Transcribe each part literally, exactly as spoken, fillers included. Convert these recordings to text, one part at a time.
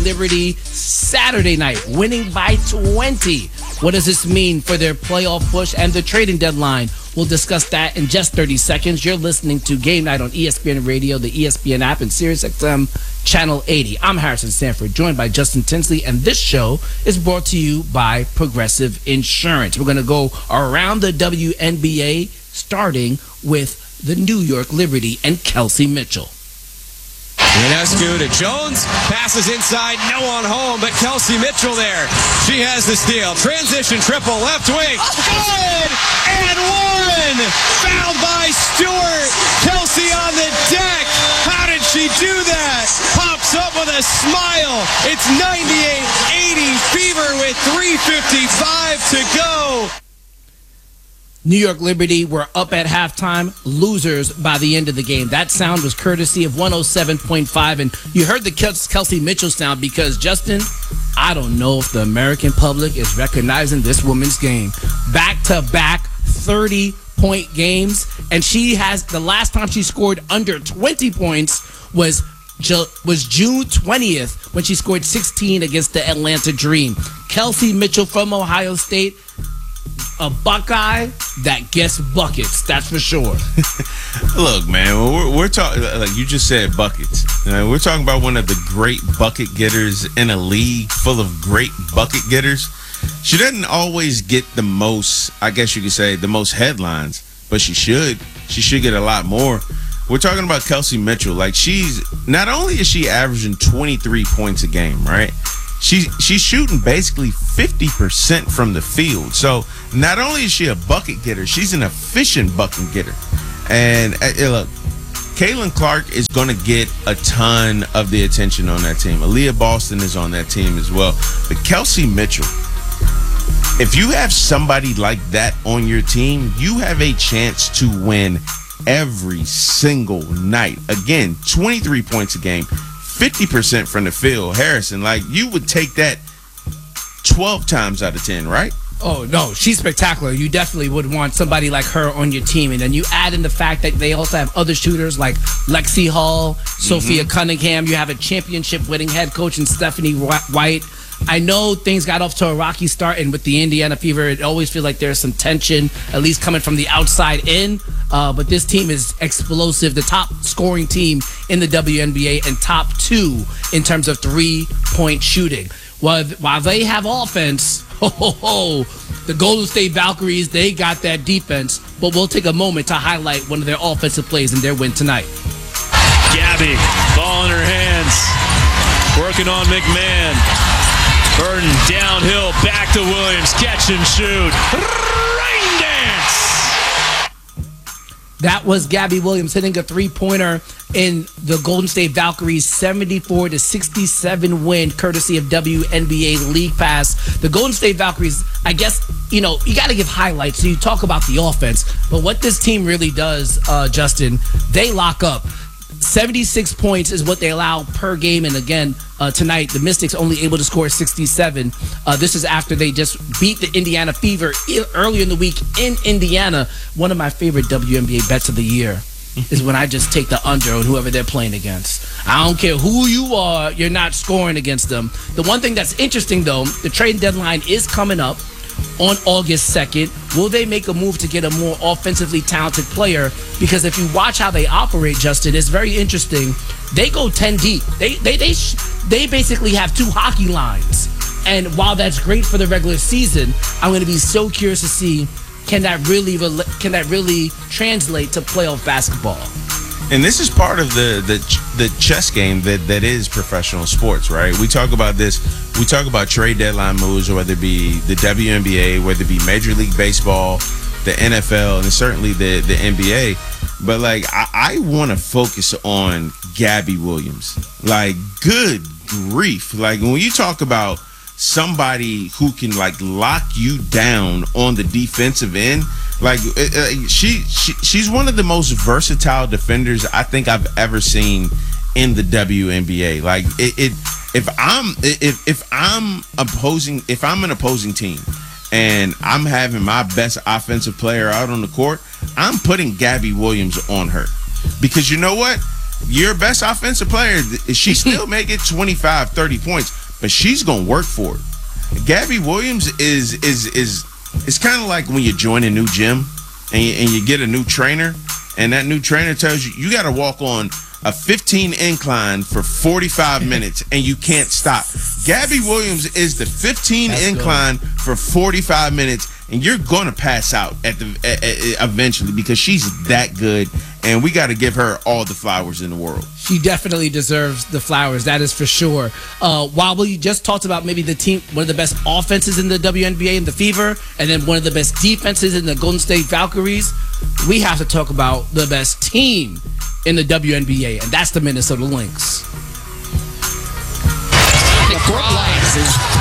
Liberty Saturday night, winning by twenty. What does this mean for their playoff push and the trading deadline? We'll discuss that in just thirty seconds. You're listening to Game Night on E S P N Radio, the E S P N app, and SiriusXM Channel eighty. I'm Harrison Sanford, joined by Justin Tinsley, and this show is brought to you by Progressive Insurance. We're going to go around the W N B A, starting with the New York Liberty and Kelsey Mitchell. Ionescu to Jones, passes inside, no one home, but Kelsey Mitchell there. She has the steal. Transition triple, left wing. Good! And one! Fouled by Stewart. Kelsey on the deck. How did she do that? Pops up with a smile. It's ninety-eight eighty Fever with three fifty-five to go. New York Liberty were up at halftime, losers by the end of the game. That sound was courtesy of one oh seven point five, and you heard the Kelsey Mitchell sound because, Justin, I don't know if the American public is recognizing this woman's game. Back-to-back thirty-point games, and she has, the last time she scored under twenty points was was June twentieth when she scored sixteen against the Atlanta Dream. Kelsey Mitchell from Ohio State, a Buckeye that gets buckets, that's for sure. Look, man, we're, we're talking, like you just said, buckets. Uh, we're talking about one of the great bucket getters in a league full of great bucket getters. She doesn't always get the most, I guess you could say, the most headlines, but she should. She should get a lot more. We're talking about Kelsey Mitchell. Like, she's, not only is she averaging twenty-three points a game, right? She, she's shooting basically fifty percent from the field. So not only is she a bucket getter, she's an efficient bucket getter. And uh, look, Caitlin Clark is going to get a ton of the attention on that team. Aaliyah Boston is on that team as well. But Kelsey Mitchell, if you have somebody like that on your team, you have a chance to win every single night. Again, twenty-three points a game, fifty percent from the field. Harrison, like, you would take that twelve times out of ten, right? Oh, no, she's spectacular. You definitely would want somebody like her on your team. And then you add in the fact that they also have other shooters like Lexi Hall, Sophia mm-hmm. Cunningham. You have a championship-winning head coach in Stephanie White. I know things got off to a rocky start, and with the Indiana Fever, it always feels like there's some tension, at least coming from the outside in. Uh, but this team is explosive, the top scoring team in the W N B A and top two in terms of three-point shooting. While, while they have offense, ho, ho, ho, the Golden State Valkyries, they got that defense. But we'll take a moment to highlight one of their offensive plays in their win tonight. Gabby, ball in her hands, working on McMahon. Burton downhill, back to Williams, catch and shoot. Rain dance! That was Gabby Williams hitting a three-pointer in the Golden State Valkyries' seventy-four to sixty-seven win, courtesy of W N B A League Pass. The Golden State Valkyries, I guess, you know, you got to give highlights. So you talk about the offense, but what this team really does, uh, Justin, they lock up. seventy-six points is what they allow per game. And again, uh, tonight, the Mystics only able to score sixty-seven. Uh, this is after they just beat the Indiana Fever earlier in the week in Indiana. One of my favorite W N B A bets of the year is when I just take the under on whoever they're playing against. I don't care who you are, you're not scoring against them. The one thing that's interesting, though, the trade deadline is coming up on August second. Will they make a move to get a more offensively talented player? Because if you watch how they operate, Justin, it's very interesting. They go ten deep. They they they they basically have two hockey lines. And while that's great for the regular season, I'm going to be so curious to see can that really can that really translate to playoff basketball. And this is part of the, the the chess game that, that is professional sports, right? We talk about this. We talk about trade deadline moves, whether it be the W N B A, whether it be Major League Baseball, the N F L, and certainly the, the N B A. But, like, I, I want to focus on Gabby Williams. Like, good grief. Like, when you talk about somebody who can, like, lock you down on the defensive end, like, uh, she, she she's one of the most versatile defenders I think I've ever seen in the W N B A. Like, it, it if I'm if if I'm opposing if I'm an opposing team and I'm having my best offensive player out on the court, I'm putting Gabby Williams on her. Because you know what? your best offensive player, she still may get twenty-five, thirty points, but she's going to work for it. Gabby Williams is is is it's kind of like when you join a new gym and you, and you get a new trainer, and that new trainer tells you you got to walk on a fifteen incline for forty-five minutes, and you can't stop. Gabby Williams is the fifteen That's incline good. for forty-five minutes, and you're going to pass out at the at, at, eventually because she's that good, and we got to give her all the flowers in the world. She definitely deserves the flowers, that is for sure. Uh, while we just talked about maybe the team, one of the best offenses in the W N B A in the Fever, and then one of the best defenses in the Golden State Valkyries, we have to talk about the best team in the W N B A, and that's the Minnesota Lynx. Bluffs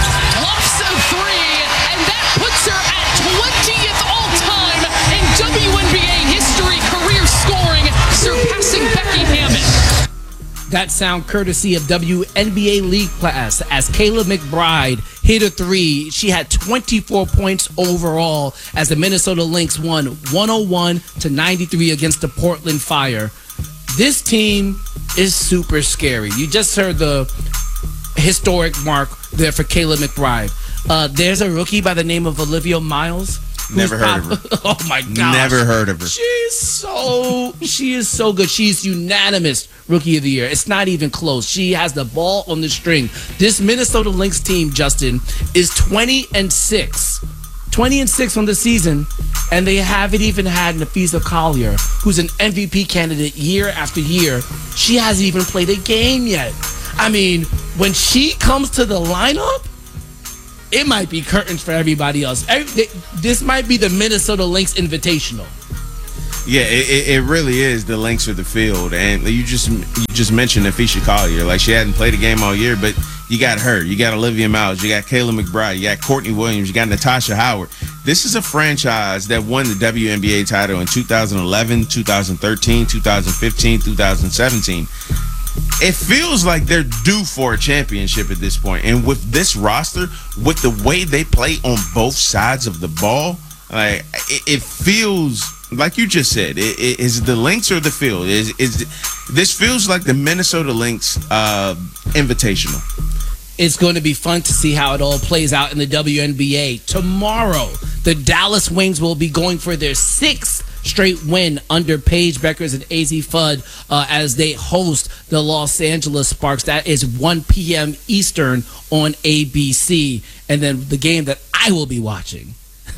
a three, and that puts her at twentieth all-time in W N B A history, career scoring, surpassing Becky Hammond. That sound courtesy of W N B A League Pass as Kayla McBride hit a three. She had twenty-four points overall as the Minnesota Lynx won one oh one to ninety-three against the Portland Fire. This team is super scary. You just heard the historic mark there for Kayla McBride. Uh, there's a rookie by the name of Olivia Miles. Never heard pop- of her. Oh my gosh. Never heard of her. She's so she is so good. She's unanimous rookie of the year. It's not even close. She has the ball on the string. This Minnesota Lynx team, Justin, is twenty and six. twenty and six on the season, and they haven't even had Nafisa Collier, who's an M V P candidate year after year. She hasn't even played a game yet. I mean, when she comes to the lineup, it might be curtains for everybody else. This might be the Minnesota Lynx Invitational. Yeah, it, it really is the Lynx of the field, and you just you just mentioned Nafisa Collier. Like, she hadn't played a game all year, but you got her, you got Olivia Miles, you got Kayla McBride, you got Courtney Williams, you got Natasha Howard. This is a franchise that won the W N B A title in two thousand eleven, two thousand thirteen, two thousand fifteen, two thousand seventeen. It feels like they're due for a championship at this point. And with this roster, with the way they play on both sides of the ball, like it, it feels like you just said. It, it, is the Lynx or the field? Is is this feels like the Minnesota Lynx uh, Invitational? It's going to be fun to see how it all plays out in the W N B A. Tomorrow, the Dallas Wings will be going for their sixth straight win under Paige Beckers and A Z Fudd uh, as they host the Los Angeles Sparks. That is one p.m. Eastern on A B C. And then the game that I will be watching,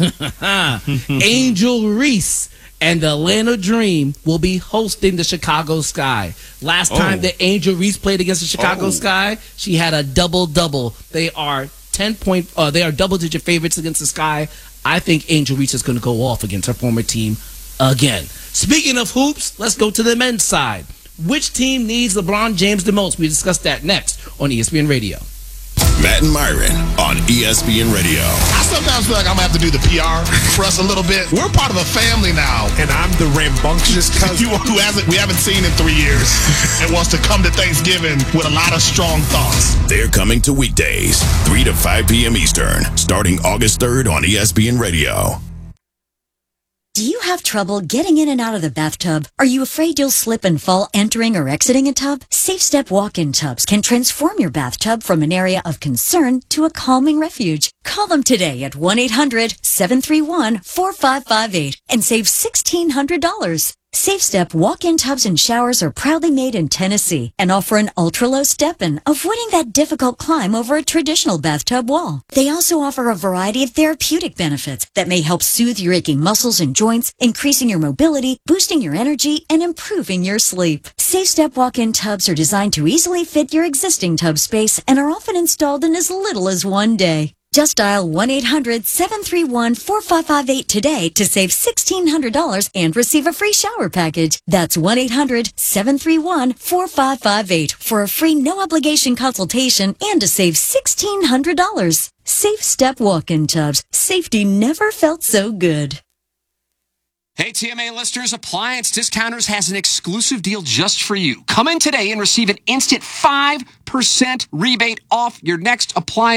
Angel Reese and the Atlanta Dream will be hosting the Chicago Sky. Last time oh. that Angel Reese played against the Chicago oh. Sky, she had a double-double. They are ten point. Uh, they are double-digit favorites against the Sky. I think Angel Reese is going to go off against her former team again. Speaking of hoops, let's go to the men's side. Which team needs LeBron James the most? We discuss that next on E S P N Radio. Matt and Myron on E S P N Radio. I sometimes feel like I'm going to have to do the P R for us a little bit. We're part of a family now. And I'm the rambunctious cousin. You, who hasn't, we haven't seen in three years and wants to come to Thanksgiving with a lot of strong thoughts. They're coming to weekdays, three to five p.m. Eastern, starting August third on E S P N Radio. Do you have trouble getting in and out of the bathtub? Are you afraid you'll slip and fall entering or exiting a tub? Safe Step walk-in tubs can transform your bathtub from an area of concern to a calming refuge. Call them today at one eight hundred seven three one four five five eight and save sixteen hundred dollars. Safe Step walk-in tubs and showers are proudly made in Tennessee and offer an ultra-low step-in, avoiding that difficult climb over a traditional bathtub wall. They also offer a variety of therapeutic benefits that may help soothe your aching muscles and joints, increasing your mobility, boosting your energy, and improving your sleep. Safe Step walk-in tubs are designed to easily fit your existing tub space and are often installed in as little as one day. Just dial one eight hundred seven three one four five five eight today to save sixteen hundred dollars and receive a free shower package. That's one eight hundred seven three one four five five eight for a free no-obligation consultation and to save sixteen hundred dollars. Safe Step walk-in tubs. Safety never felt so good. Hey, T M A listeners, Appliance Discounters has an exclusive deal just for you. Come in today and receive an instant five percent rebate off your next appliance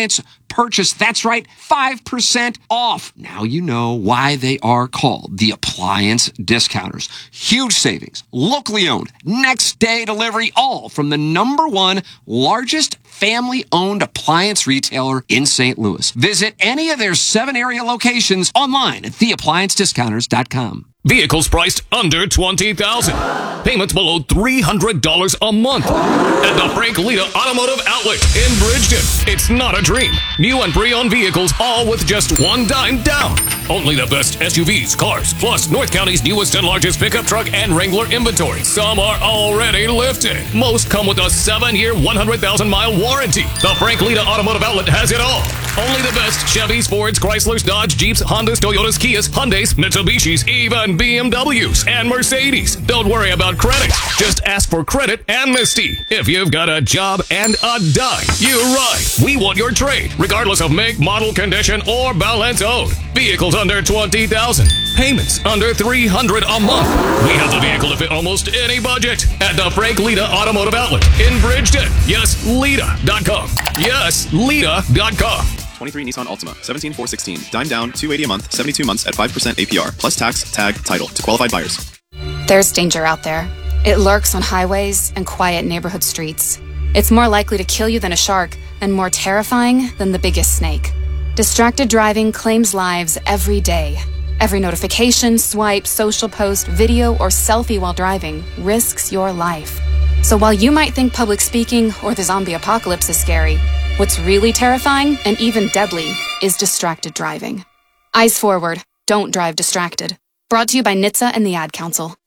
purchase. That's right, five percent off. Now you know why they are called the Appliance Discounters. Huge savings, locally owned, next day delivery, all from the number one largest family-owned appliance retailer in Saint Louis. Visit any of their seven area locations online at the appliance discounters dot com. Vehicles priced under twenty thousand dollars. Payments below three hundred dollars a month. At the Frank Lita Automotive Outlet in Bridgeton. It's not a dream. New and pre-owned vehicles, all with just one dime down. Only the best S U Vs, cars, plus North County's newest and largest pickup truck and Wrangler inventory. Some are already lifted. Most come with a seven-year, one hundred thousand mile warranty. The Frank Lita Automotive Outlet has it all. Only the best Chevys, Fords, Chryslers, Dodge, Jeeps, Hondas, Toyotas, Kias, Hyundais, Mitsubishis, even B M Ws and Mercedes. Don't worry about credit. Just ask for credit amnesty. If you've got a job and a dime, you're right. We want your trade, regardless of make, model, condition, or balance owed. Vehicles under twenty thousand dollars. Payments under three hundred dollars a month. We have the vehicle to fit almost any budget at the Frank Lita Automotive Outlet in Bridgeton. Yes, Lita dot com. Yes, Lita dot com. twenty-three Nissan Altima, seventeen four sixteen, dime down, two eighty a month, seventy-two months at five percent A P R, plus tax, tag, title to qualified buyers. There's danger out there. It lurks on highways and quiet neighborhood streets. It's more likely to kill you than a shark, and more terrifying than the biggest snake. Distracted driving claims lives every day. Every notification, swipe, social post, video, or selfie while driving risks your life. So while you might think public speaking or the zombie apocalypse is scary, what's really terrifying and even deadly is distracted driving. Eyes forward. Don't drive distracted. Brought to you by N H T S A and the Ad Council.